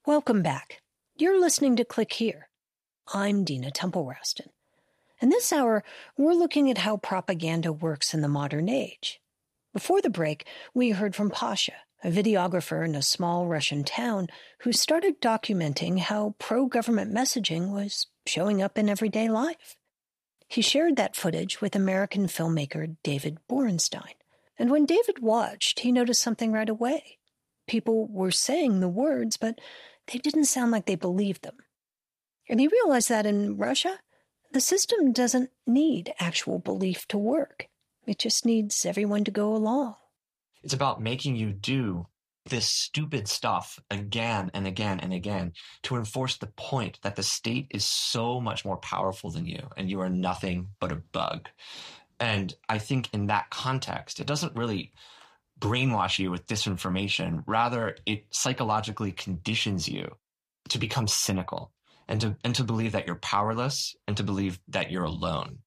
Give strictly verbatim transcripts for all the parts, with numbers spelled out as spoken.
Welcome back. You're listening to Click Here. I'm Dina Temple-Raston. And this hour, we're looking at how propaganda works in the modern age. Before the break, we heard from Pasha, a videographer in a small Russian town who started documenting how pro-government messaging was showing up in everyday life. He shared that footage with American filmmaker David Borenstein. And when David watched, he noticed something right away. People were saying the words, but they didn't sound like they believed them. And he realized that in Russia, the system doesn't need actual belief to work. It just needs everyone to go along. It's about making you do this stupid stuff again and again and again to enforce the point that the state is so much more powerful than you and you are nothing but a bug. And I think in that context, it doesn't really brainwash you with disinformation. Rather, it psychologically conditions you to become cynical and to and to believe that you're powerless and to believe that you're alone.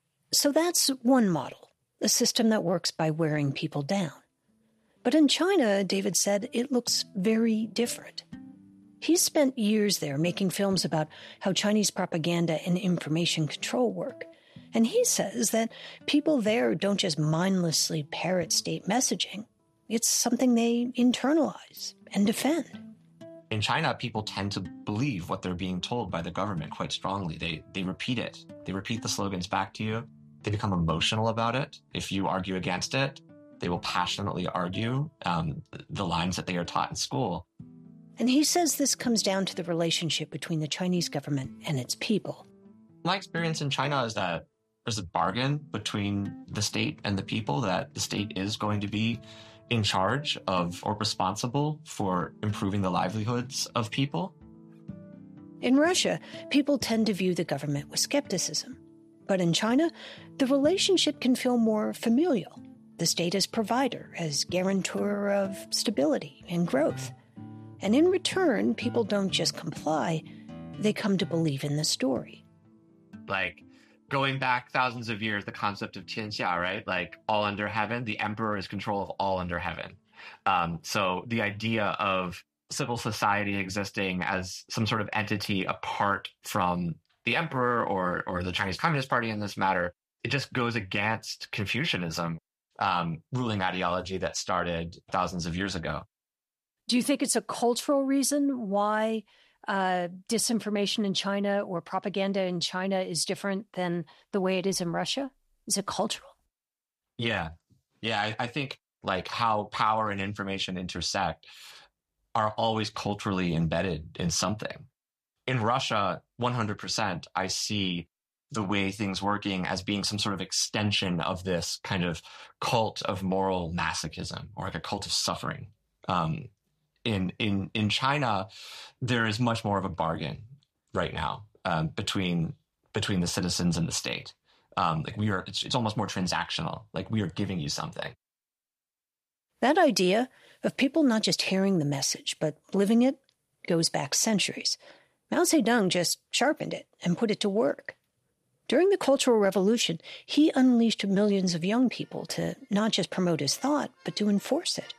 So that's one model, a system that works by wearing people down. But in China, David said, it looks very different. He's spent years there making films about how Chinese propaganda and information control work. And he says that people there don't just mindlessly parrot state messaging. It's something they internalize and defend. In China, people tend to believe what they're being told by the government quite strongly. They they repeat it. They repeat the slogans back to you. They become emotional about it. If you argue against it, they will passionately argue um, the lines that they are taught in school. And he says this comes down to the relationship between the Chinese government and its people. My experience in China is that there's a bargain between the state and the people, that the state is going to be in charge of or responsible for improving the livelihoods of people. In Russia, people tend to view the government with skepticism. But in China, the relationship can feel more familial. The state as provider, as guarantor of stability and growth. And in return, people don't just comply, they come to believe in the story. Like, going back thousands of years, the concept of Tianxia, right? Like all under heaven, the emperor is control of all under heaven. Um, so the idea of civil society existing as some sort of entity apart from the emperor or or the Chinese Communist Party in this matter, it just goes against Confucianism, um, ruling ideology that started thousands of years ago. Do you think it's a cultural reason why Uh, disinformation in China or propaganda in China is different than the way it is in Russia? Is it cultural? Yeah. Yeah. I, I think like how power and information intersect are always culturally embedded in something. In Russia, one hundred percent, I see the way things working as being some sort of extension of this kind of cult of moral masochism or like a cult of suffering. Um, In in in China, there is much more of a bargain right now um, between between the citizens and the state. Um, like we are, it's, it's almost more transactional. Like we are giving you something. That idea of people not just hearing the message but living it goes back centuries. Mao Zedong just sharpened it and put it to work. During the Cultural Revolution, he unleashed millions of young people to not just promote his thought but to enforce it.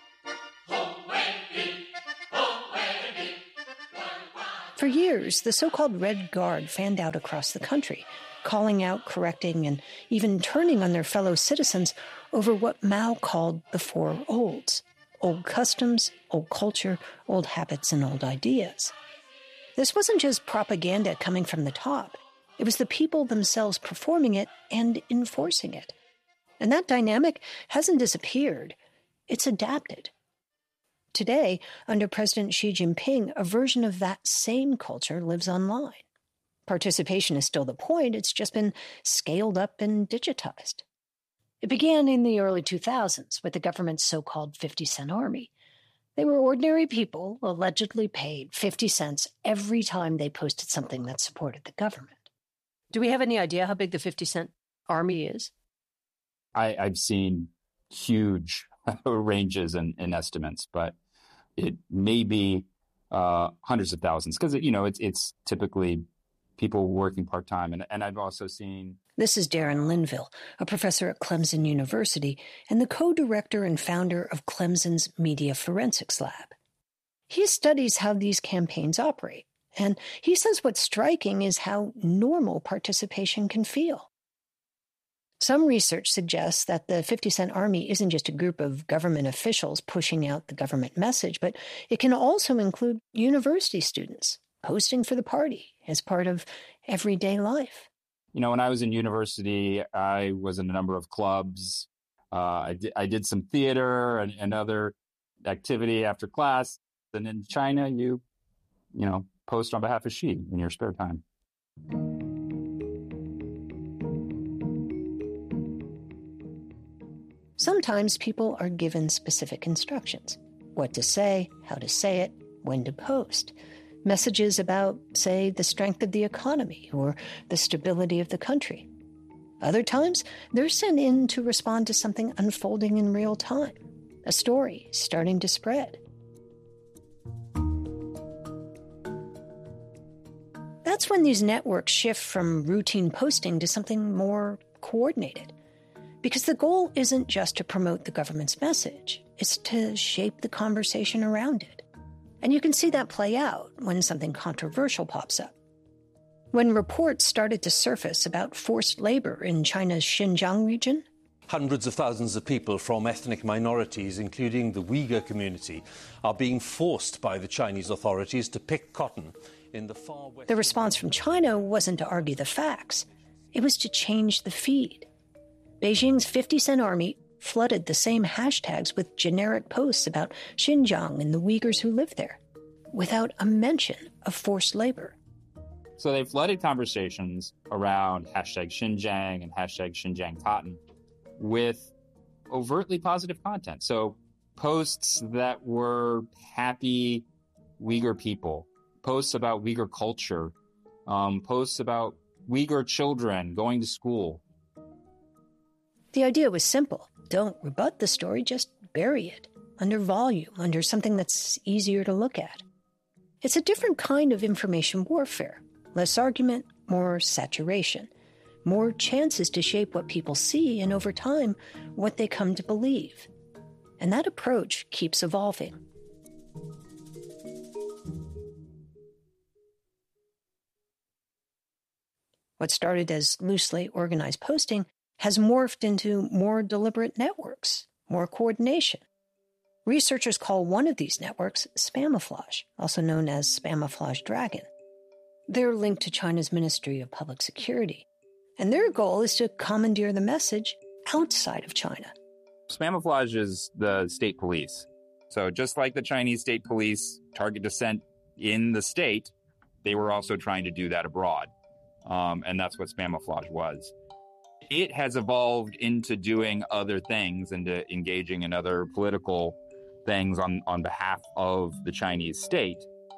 For years, the so-called Red Guard fanned out across the country, calling out, correcting, and even turning on their fellow citizens over what Mao called the Four Olds: old customs, old culture, old habits, and old ideas. This wasn't just propaganda coming from the top. It was the people themselves performing it and enforcing it. And that dynamic hasn't disappeared. It's adapted. Today, under President Xi Jinping, a version of that same culture lives online. Participation is still the point, it's just been scaled up and digitized. It began in the early two thousands with the government's so-called fifty cent army. They were ordinary people allegedly paid fifty cents every time they posted something that supported the government. Do we have any idea how big the fifty cent army is? I, I've seen huge ranges and, and estimates, but it may be uh, hundreds of thousands because, you know, it's it's typically people working part-time. And, and I've also seen... This is Darren Linville, a professor at Clemson University and the co-director and founder of Clemson's Media Forensics Lab. He studies how these campaigns operate, and he says what's striking is how normal participation can feel. Some research suggests that the fifty cent Army isn't just a group of government officials pushing out the government message, but it can also include university students posting for the party as part of everyday life. You know, when I was in university, I was in a number of clubs. Uh, I, did, I did some theater and, and other activity after class. And in China, you, you know, post on behalf of Xi in your spare time. Sometimes people are given specific instructions: what to say, how to say it, when to post. Messages about, say, the strength of the economy or the stability of the country. Other times, they're sent in to respond to something unfolding in real time, a story starting to spread. That's when these networks shift from routine posting to something more coordinated. Because the goal isn't just to promote the government's message, it's to shape the conversation around it. And you can see that play out when something controversial pops up. When reports started to surface about forced labor in China's Xinjiang region, hundreds of thousands of people from ethnic minorities, including the Uyghur community, are being forced by the Chinese authorities to pick cotton in the far west. The response from China wasn't to argue the facts. It was to change the feed. Beijing's fifty cent Army flooded the same hashtags with generic posts about Xinjiang and the Uyghurs who live there, without a mention of forced labor. So they flooded conversations around hashtag Xinjiang and hashtag Xinjiang cotton with overtly positive content. So posts that were happy Uyghur people, posts about Uyghur culture, um, posts about Uyghur children going to school. The idea was simple. Don't rebut the story, just bury it under volume, under something that's easier to look at. It's a different kind of information warfare. Less argument, more saturation. More chances to shape what people see and, over time, what they come to believe. And that approach keeps evolving. What started as loosely organized posting has morphed into more deliberate networks, more coordination. Researchers call one of these networks Spamouflage, also known as Spamouflage Dragon. They're linked to China's Ministry of Public Security, and their goal is to commandeer the message outside of China. Spamouflage is the state police. So just like the Chinese state police target dissent in the state, they were also trying to do that abroad. Um, and that's what Spamouflage was. It has evolved into doing other things, into engaging in other political things on, on behalf of the Chinese state.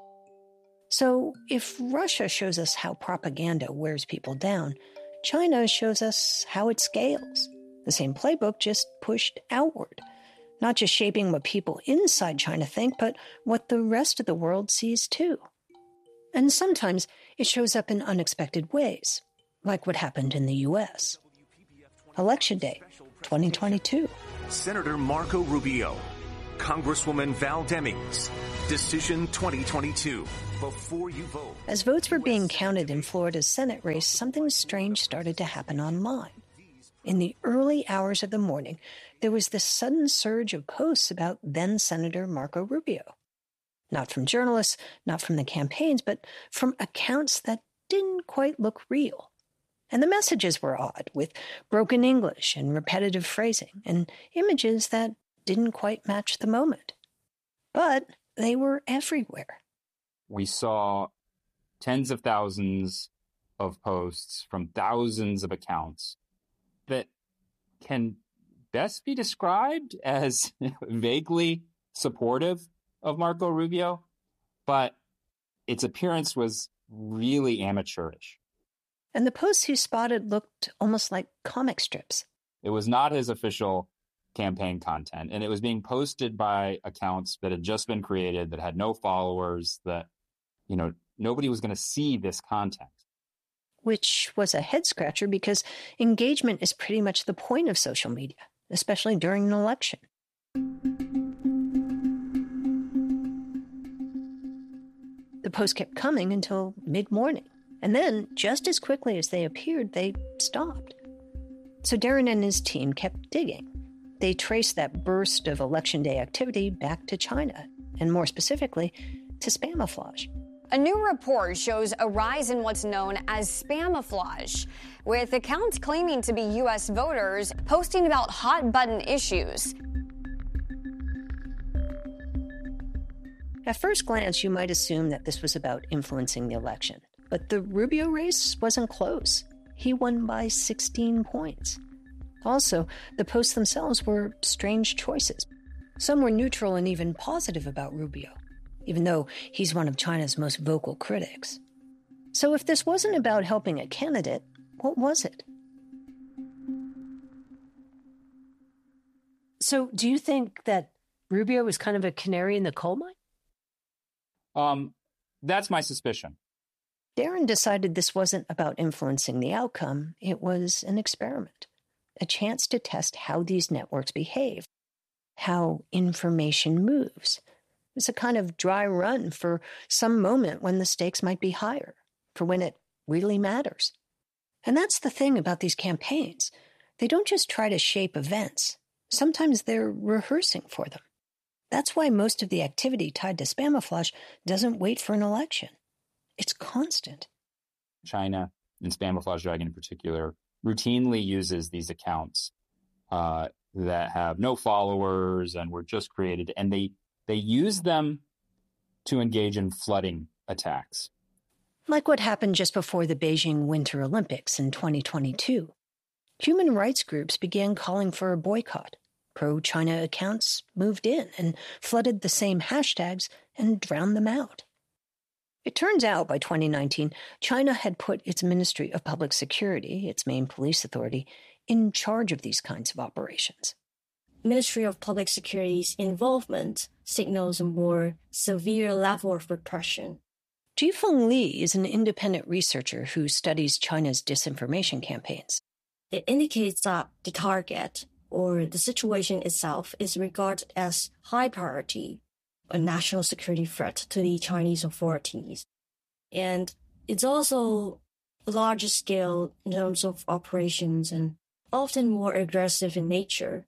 So if Russia shows us how propaganda wears people down, China shows us how it scales. The same playbook, just pushed outward. Not just shaping what people inside China think, but what the rest of the world sees too. And sometimes it shows up in unexpected ways, like what happened in the U S Election Day, twenty twenty-two. Senator Marco Rubio, Congresswoman Val Demings, decision twenty twenty-two. Before you vote. As votes were being counted in Florida's Senate race, something strange started to happen online. In the early hours of the morning, there was this sudden surge of posts about then-Senator Marco Rubio. Not from journalists, not from the campaigns, but from accounts that didn't quite look real. And the messages were odd, with broken English and repetitive phrasing, and images that didn't quite match the moment. But they were everywhere. We saw tens of thousands of posts from thousands of accounts that can best be described as vaguely supportive of Marco Rubio, but its appearance was really amateurish. And the posts you spotted looked almost like comic strips. It was not his official campaign content, and it was being posted by accounts that had just been created, that had no followers, that, you know, nobody was going to see this content. Which was a head-scratcher because engagement is pretty much the point of social media, especially during an election. posts kept coming until mid-morning. And then, just as quickly as they appeared, they stopped. So Darren and his team kept digging. They traced that burst of election day activity back to China, and more specifically, to Spamouflage. A new report shows a rise in what's known as Spamouflage, with accounts claiming to be U S voters posting about hot-button issues. At first glance, you might assume that this was about influencing the election. But the Rubio race wasn't close. He won by sixteen points. Also, the posts themselves were strange choices. Some were neutral and even positive about Rubio, even though he's one of China's most vocal critics. So if this wasn't about helping a candidate, what was it? So do you think that Rubio was kind of a canary in the coal mine? Um, that's my suspicion. Darren decided this wasn't about influencing the outcome. It was an experiment, a chance to test how these networks behave, how information moves. It was a kind of dry run for some moment when the stakes might be higher, for when it really matters. And that's the thing about these campaigns. They don't just try to shape events. Sometimes they're rehearsing for them. That's why most of the activity tied to Spamouflage doesn't wait for an election. It's constant. China, and Spamouflage Dragon in particular, routinely uses these accounts uh, that have no followers and were just created, and they, they use them to engage in flooding attacks. Like what happened just before the Beijing Winter Olympics in twenty twenty-two. Human rights groups began calling for a boycott. Pro-China accounts moved in and flooded the same hashtags and drowned them out. It turns out by twenty nineteen, China had put its Ministry of Public Security, its main police authority, in charge of these kinds of operations. Ministry of Public Security's involvement signals a more severe level of repression. Jifeng Li is an independent researcher who studies China's disinformation campaigns. It indicates that the target or the situation itself is regarded as high priority, a national security threat to the Chinese authorities. And it's also larger scale in terms of operations and often more aggressive in nature.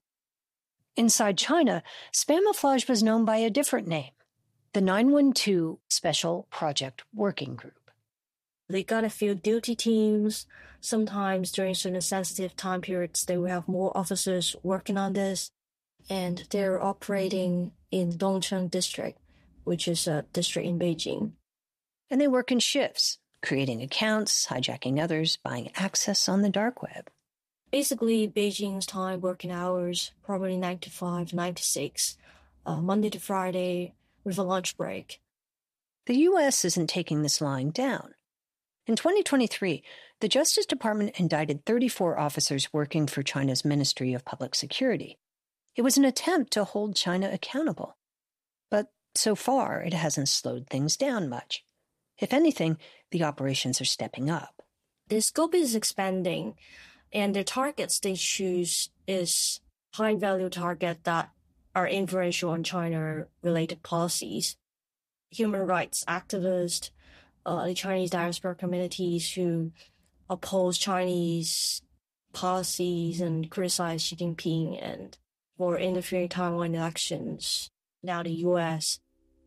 Inside China, Spamouflage was known by a different name, the nine one two Special Project Working Group. They got a few duty teams. Sometimes during certain sensitive time periods, they will have more officers working on this. And they're operating in Dongcheng District, which is a district in Beijing. And they work in shifts, creating accounts, hijacking others, buying access on the dark web. Basically, Beijing's time working hours, probably nine to five, nine to six, uh, Monday to Friday, with a lunch break. The U S isn't taking this lying down. In twenty twenty-three, the Justice Department indicted thirty-four officers working for China's Ministry of Public Security. It was an attempt to hold China accountable. But so far, it hasn't slowed things down much. If anything, the operations are stepping up. The scope is expanding, and the targets they choose is high-value targets that are influential on China-related policies. Human rights activists, uh, the Chinese diaspora communities who oppose Chinese policies and criticize Xi Jinping and for interfering Taiwan elections, now the U S.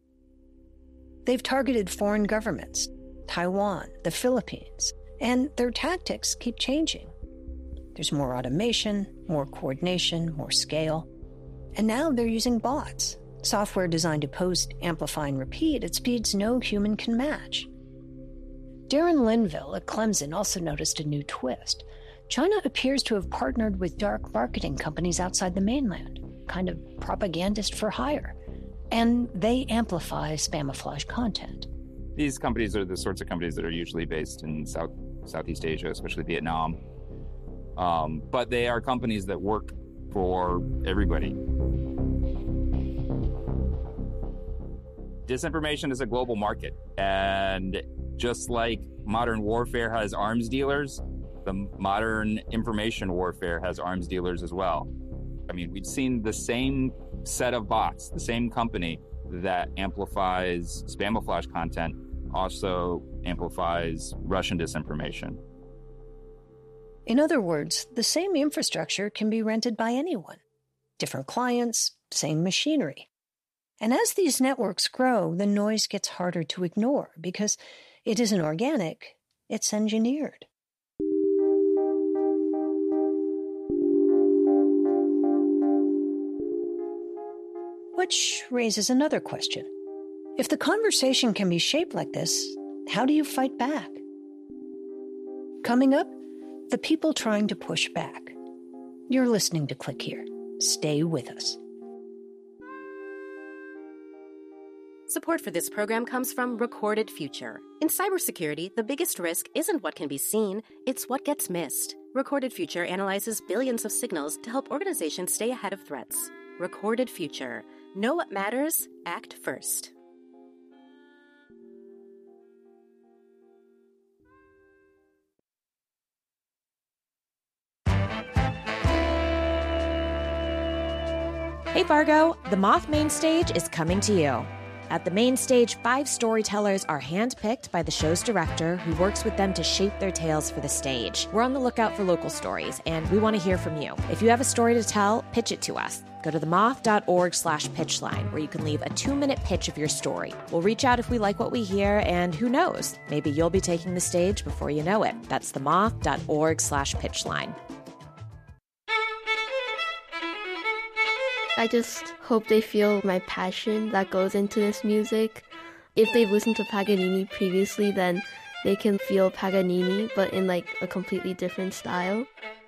They've targeted foreign governments, Taiwan, the Philippines, and their tactics keep changing. There's more automation, more coordination, more scale. And now they're using bots, software designed to post, amplify, and repeat at speeds no human can match. Darren Linville at Clemson also noticed a new twist. China appears to have partnered with dark marketing companies outside the mainland, kind of propagandist for hire. And they amplify Spamouflage content. These companies are the sorts of companies that are usually based in South Southeast Asia, especially Vietnam. Um, but they are companies that work for everybody. Disinformation is a global market. And just like modern warfare has arms dealers, the modern information warfare has arms dealers as well. I mean, we've seen the same set of bots, the same company that amplifies Spamouflage content also amplifies Russian disinformation. In other words, the same infrastructure can be rented by anyone. Different clients, same machinery. And as these networks grow, the noise gets harder to ignore because it isn't organic, it's engineered. Which raises another question. If the conversation can be shaped like this, how do you fight back? Coming up, the people trying to push back. You're listening to Click Here. Stay with us. Support for this program comes from Recorded Future. In cybersecurity, the biggest risk isn't what can be seen, it's what gets missed. Recorded Future analyzes billions of signals to help organizations stay ahead of threats. Recorded Future. Know what matters, act first. Hey Fargo, the Moth Main Stage is coming to you. At the Main Stage, five storytellers are handpicked by the show's director, who works with them to shape their tales for the stage. We're on the lookout for local stories, and we want to hear from you. If you have a story to tell, pitch it to us. Go to themoth.org slash pitchline, where you can leave a two-minute pitch of your story. We'll reach out if we like what we hear, and who knows, maybe you'll be taking the stage before you know it. That's themoth.org slash pitchline. I just hope they feel my passion that goes into this music. If they've listened to Paganini previously, then they can feel Paganini, but in like a completely different style.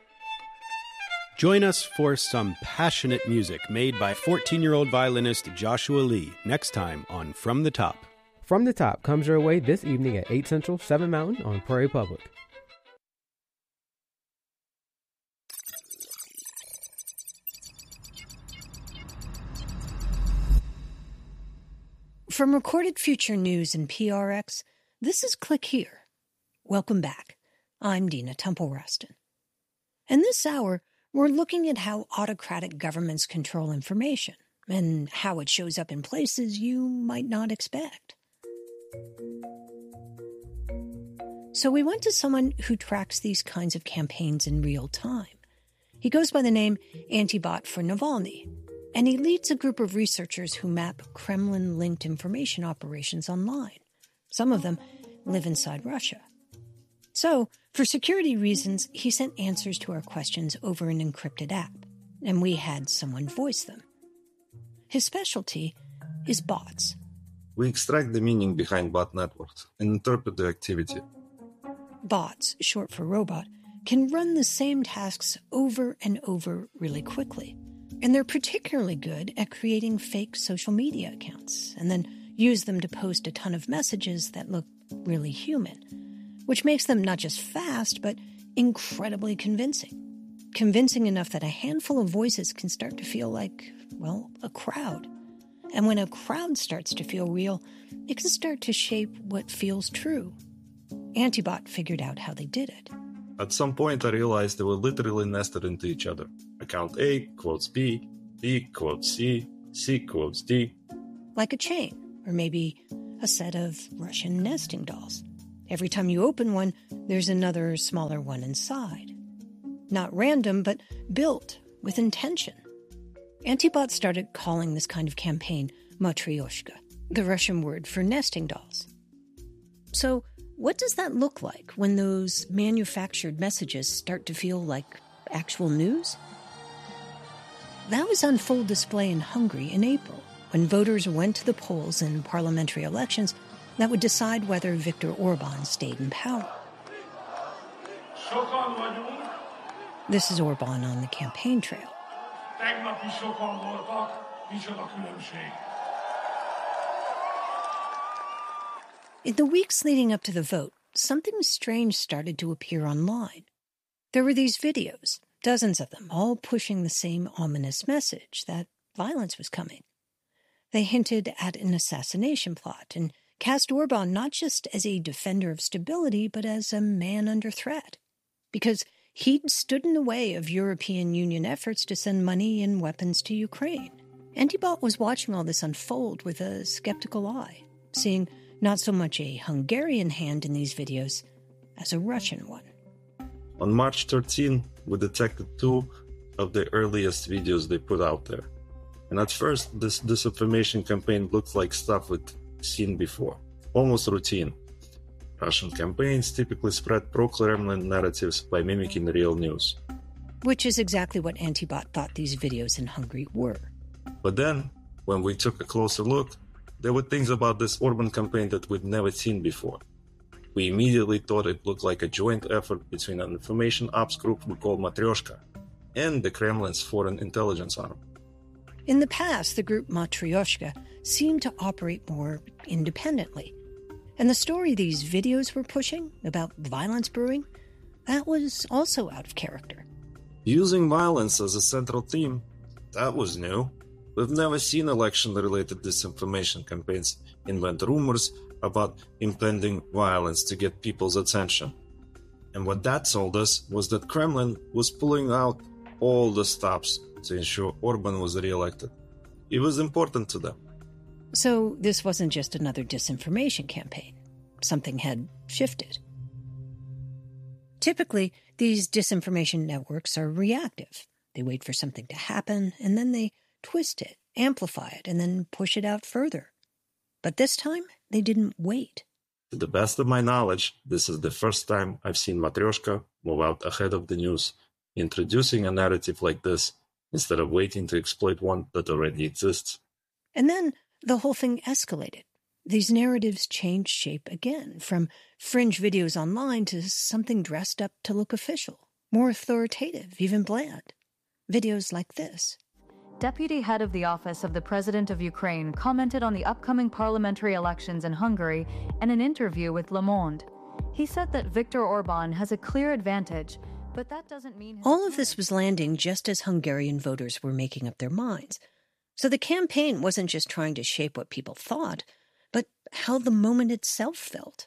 Join us for some passionate music made by fourteen-year-old violinist Joshua Lee next time on From the Top. From the Top comes your way this evening at eight Central, seven Mountain on Prairie Public. From Recorded Future News and P R X, this is Click Here. Welcome back. I'm Dina Temple-Rustin. And this hour, we're looking at how autocratic governments control information and how it shows up in places you might not expect. So we went to someone who tracks these kinds of campaigns in real time. He goes by the name Antibot for Navalny, and he leads a group of researchers who map Kremlin-linked information operations online. Some of them live inside Russia. So, for security reasons, he sent answers to our questions over an encrypted app, and we had someone voice them. His specialty is bots. We extract the meaning behind bot networks and interpret the activity. Bots, short for robot, can run the same tasks over and over really quickly. And they're particularly good at creating fake social media accounts and then use them to post a ton of messages that look really human, which makes them not just fast, but incredibly convincing. Convincing enough that a handful of voices can start to feel like, well, a crowd. And when a crowd starts to feel real, it can start to shape what feels true. Antibot figured out how they did it. At some point, I realized they were literally nested into each other. Account A quotes B, B quotes C, C quotes D. Like a chain, or maybe a set of Russian nesting dolls. Every time you open one, there's another smaller one inside. Not random, but built with intention. Antibot started calling this kind of campaign Matryoshka, the Russian word for nesting dolls. So, what does that look like when those manufactured messages start to feel like actual news? That was on full display in Hungary in April, when voters went to the polls in parliamentary elections that would decide whether Viktor Orban stayed in power. This is Orban on the campaign trail. In the weeks leading up to the vote, something strange started to appear online. There were these videos, dozens of them, all pushing the same ominous message that violence was coming. They hinted at an assassination plot and cast Orban not just as a defender of stability, but as a man under threat, because he'd stood in the way of European Union efforts to send money and weapons to Ukraine. Antibot was watching all this unfold with a skeptical eye, seeing Not so much a Hungarian hand in these videos as a Russian one. On March thirteenth, we detected two of the earliest videos they put out there. And at first, this disinformation campaign looked like stuff we'd seen before, almost routine. Russian campaigns typically spread pro-Kremlin narratives by mimicking real news. Which is exactly what Antibot thought these videos in Hungary were. But then, when we took a closer look, there were things about this Orban campaign that we'd never seen before. We immediately thought it looked like a joint effort between an information ops group we call Matryoshka and the Kremlin's foreign intelligence arm. In the past, the group Matryoshka seemed to operate more independently. And the story these videos were pushing about violence brewing, that was also out of character. Using violence as a central theme, that was new. We've never seen election-related disinformation campaigns invent rumors about impending violence to get people's attention. And what that told us was that Kremlin was pulling out all the stops to ensure Orban was re-elected. It was important to them. So this wasn't just another disinformation campaign. Something had shifted. Typically, these disinformation networks are reactive. They wait for something to happen, and then they twist it, amplify it, and then push it out further. But this time, they didn't wait. To the best of my knowledge, this is the first time I've seen Matryoshka move out ahead of the news, introducing a narrative like this instead of waiting to exploit one that already exists. And then the whole thing escalated. These narratives changed shape again, from fringe videos online to something dressed up to look official, more authoritative, even bland. Videos like this. Deputy head of the Office of the President of Ukraine commented on the upcoming parliamentary elections in Hungary in an interview with Le Monde. He said that Viktor Orban has a clear advantage, but that doesn't mean... All of this was landing just as Hungarian voters were making up their minds. So the campaign wasn't just trying to shape what people thought, but how the moment itself felt.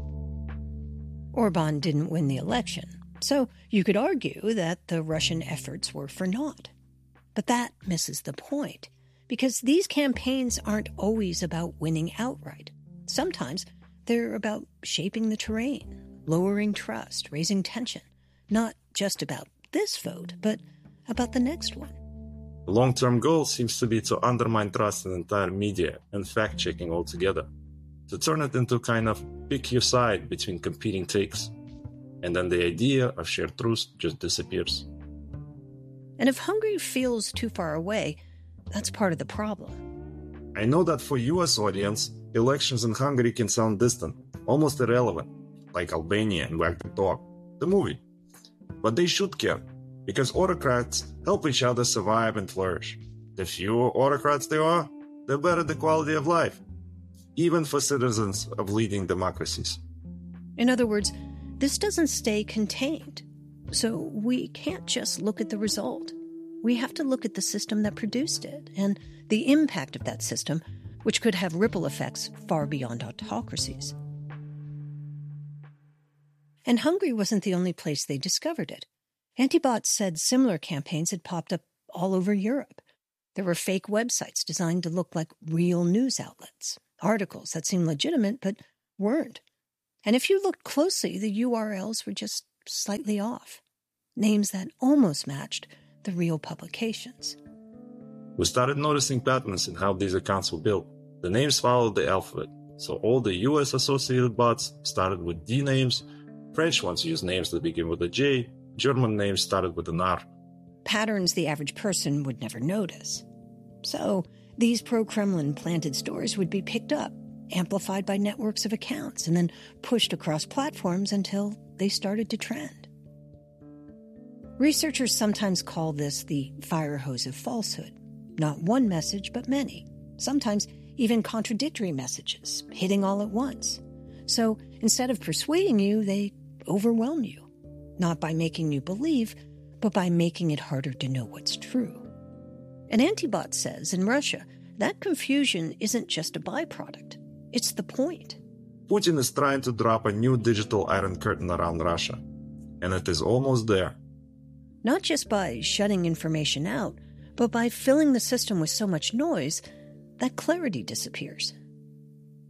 Orban didn't win the election, so you could argue that the Russian efforts were for naught. But that misses the point, because these campaigns aren't always about winning outright. Sometimes they're about shaping the terrain, lowering trust, raising tension. Not just about this vote, but about the next one. The long-term goal seems to be to undermine trust in entire media and fact-checking altogether, to turn it into kind of pick your side between competing takes. And then the idea of shared truth just disappears. And if Hungary feels too far away, that's part of the problem. I know that for U S audience, elections in Hungary can sound distant, almost irrelevant, like Albania and Where to Talk, the movie. But they should care, because autocrats help each other survive and flourish. The fewer autocrats there are, the better the quality of life, even for citizens of leading democracies. In other words, this doesn't stay contained. So we can't just look at the result. We have to look at the system that produced it and the impact of that system, which could have ripple effects far beyond autocracies. And Hungary wasn't the only place they discovered it. Antibot said similar campaigns had popped up all over Europe. There were fake websites designed to look like real news outlets, articles that seemed legitimate but weren't. And if you looked closely, the U R Ls were just slightly off. Names that almost matched the real publications. We started noticing patterns in how these accounts were built. The names followed the alphabet, so all the U S associated bots started with D names, French ones used names that begin with a J, German names started with an R. Patterns the average person would never notice. So these pro-Kremlin planted stories would be picked up, amplified by networks of accounts, and then pushed across platforms until they started to trend. Researchers sometimes call this the fire hose of falsehood. Not one message, but many. Sometimes even contradictory messages, hitting all at once. So instead of persuading you, they overwhelm you. Not by making you believe, but by making it harder to know what's true. And Antibot says in Russia, that confusion isn't just a byproduct. It's the point. Putin is trying to drop a new digital iron curtain around Russia, and it is almost there. Not just by shutting information out, but by filling the system with so much noise that clarity disappears.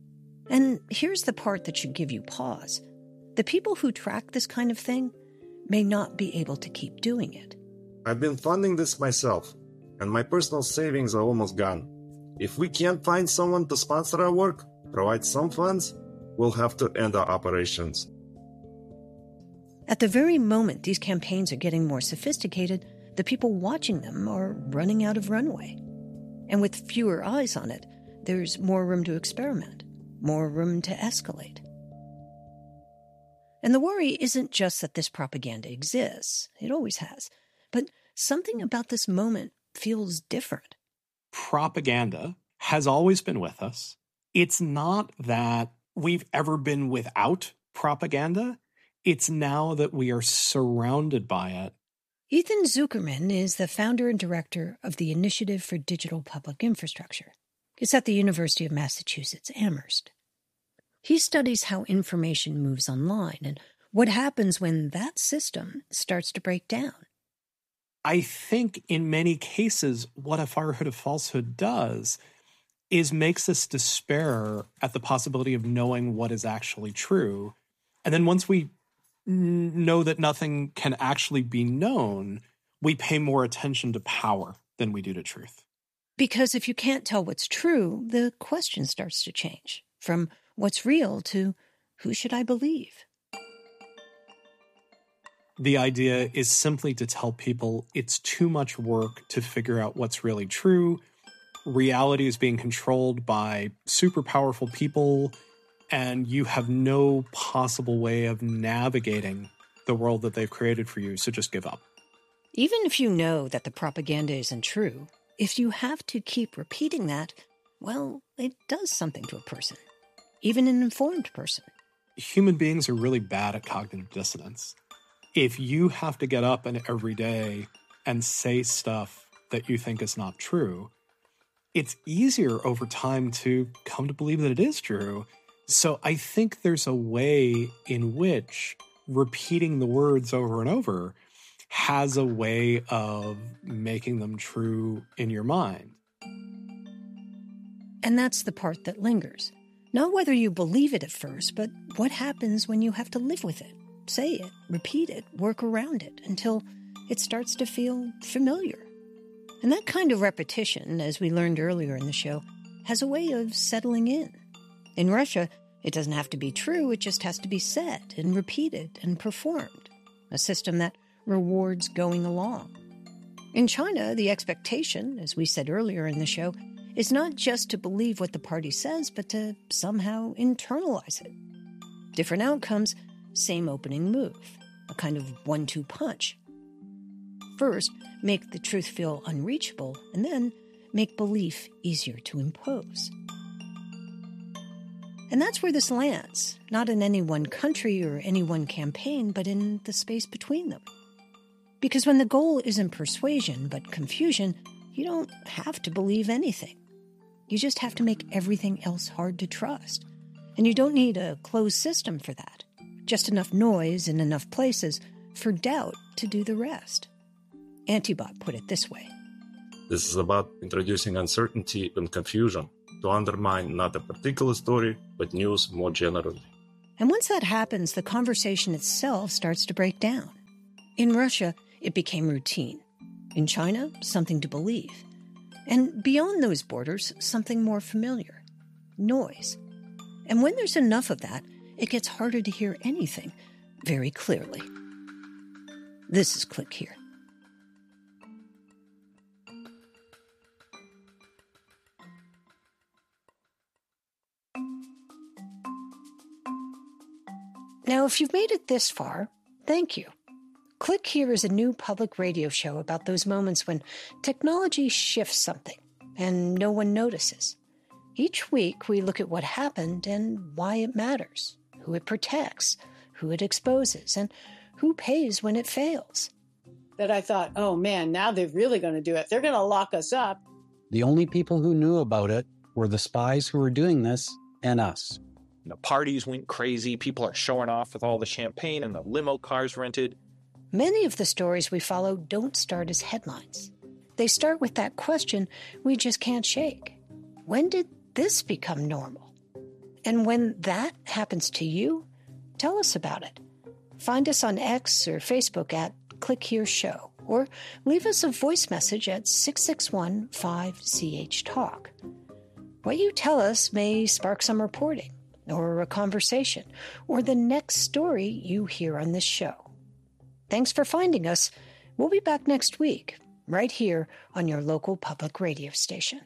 And here's the part that should give you pause. The people who track this kind of thing may not be able to keep doing it. I've been funding this myself, and my personal savings are almost gone. If we can't find someone to sponsor our work, provide some funds, we'll have to end our operations. At the very moment these campaigns are getting more sophisticated, the people watching them are running out of runway. And with fewer eyes on it, there's more room to experiment, more room to escalate. And the worry isn't just that this propaganda exists, it always has, but something about this moment feels different. Propaganda has always been with us. It's not that we've ever been without propaganda. It's now that we are surrounded by it. Ethan Zuckerman is the founder and director of the Initiative for Digital Public Infrastructure. It's at the University of Massachusetts, Amherst. He studies how information moves online and what happens when that system starts to break down. I think in many cases, what a fatherhood of falsehood does is makes us despair at the possibility of knowing what is actually true. And then once we know that nothing can actually be known, we pay more attention to power than we do to truth. Because if you can't tell what's true, the question starts to change from what's real to who should I believe? The idea is simply to tell people it's too much work to figure out what's really true. Reality is being controlled by super powerful people, and you have no possible way of navigating the world that they've created for you, so just give up. Even if you know that the propaganda isn't true, if you have to keep repeating that, well, it does something to a person, even an informed person. Human beings are really bad at cognitive dissonance. If you have to get up and every day and say stuff that you think is not true, it's easier over time to come to believe that it is true. So I think there's a way in which repeating the words over and over has a way of making them true in your mind. And that's the part that lingers. Not whether you believe it at first, but what happens when you have to live with it, say it, repeat it, work around it, until it starts to feel familiar. And that kind of repetition, as we learned earlier in the show, has a way of settling in. In Russia, it doesn't have to be true, it just has to be said and repeated and performed, a system that rewards going along. In China, the expectation, as we said earlier in the show, is not just to believe what the party says, but to somehow internalize it. Different outcomes, same opening move, a kind of one two punch. First, make the truth feel unreachable, and then make belief easier to impose. And that's where this lands, not in any one country or any one campaign, but in the space between them. Because when the goal isn't persuasion, but confusion, you don't have to believe anything. You just have to make everything else hard to trust. And you don't need a closed system for that. Just enough noise in enough places for doubt to do the rest. Antibot put it this way. This is about introducing uncertainty and confusion to undermine not a particular story, but news more generally. And once that happens, the conversation itself starts to break down. In Russia, it became routine. In China, something to believe. And beyond those borders, something more familiar. Noise. And when there's enough of that, it gets harder to hear anything very clearly. This is Click Here. Now, if you've made it this far, thank you. Click Here is a new public radio show about those moments when technology shifts something and no one notices. Each week, we look at what happened and why it matters, who it protects, who it exposes, and who pays when it fails. That I thought, oh man, now they're really going to do it. They're going to lock us up. The only people who knew about it were the spies who were doing this and us. The parties went crazy. People are showing off with all the champagne and the limo cars rented. Many of the stories we follow don't start as headlines. They start with that question we just can't shake. When did this become normal? And when that happens to you, tell us about it. Find us on X or Facebook at Click Here Show, or leave us a voice message at six six one, five C H Talk. What you tell us may spark some reporting, or a conversation, or the next story you hear on this show. Thanks for finding us. We'll be back next week, right here on your local public radio station.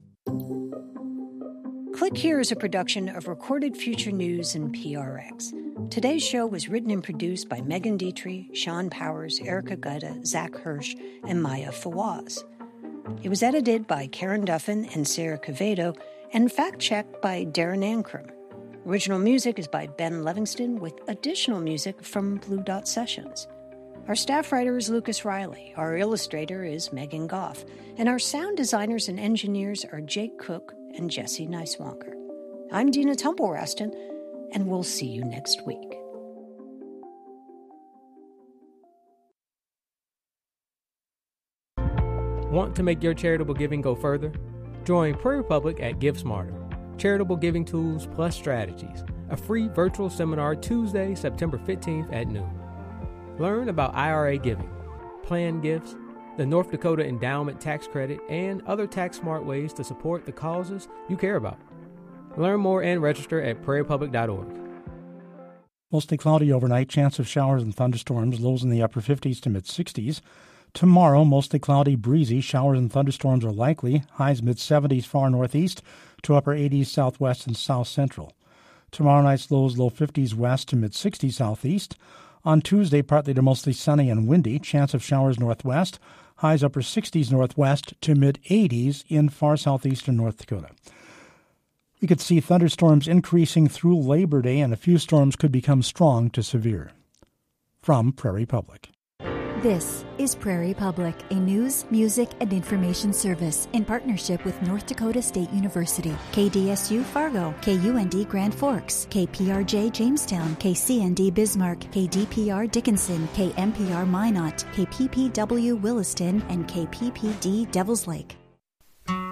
Click Here is a production of Recorded Future News and P R X. Today's show was written and produced by Megan Dietrich, Sean Powers, Erica Gutta, Zach Hirsch, and Maya Fawaz. It was edited by Karen Duffin and Sarah Quevedo, and fact-checked by Darren Ankrum. Original music is by Ben Livingston, with additional music from Blue Dot Sessions. Our staff writer is Lucas Riley, our illustrator is Megan Goff, and our sound designers and engineers are Jake Cook and Jesse Neiswanker. I'm Dina Temple-Raston, and we'll see you next week. Want to make your charitable giving go further? Join Prairie Republic at Give Smarter. Charitable Giving Tools Plus Strategies, a free virtual seminar Tuesday, September fifteenth at noon. Learn about I R A giving, planned gifts, the North Dakota Endowment Tax Credit, and other tax-smart ways to support the causes you care about. Learn more and register at prairie public dot org. Mostly cloudy overnight, chance of showers and thunderstorms, lows in the upper fifties to mid-sixties. Tomorrow, mostly cloudy, breezy, showers and thunderstorms are likely, highs mid-seventies far northeast to upper eighties southwest and south central. Tomorrow night's lows low fifties west to mid-sixties southeast. On Tuesday, partly to mostly sunny and windy, chance of showers northwest, highs upper sixties northwest to mid-eighties in far southeastern North Dakota. We could see thunderstorms increasing through Labor Day, and a few storms could become strong to severe. From Prairie Public. This is Prairie Public, a news, music, and information service in partnership with North Dakota State University, K D S U Fargo, K U N D Grand Forks, K P R J Jamestown, K C N D Bismarck, K D P R Dickinson, K M P R Minot, K P P W Williston, and K P P D Devils Lake.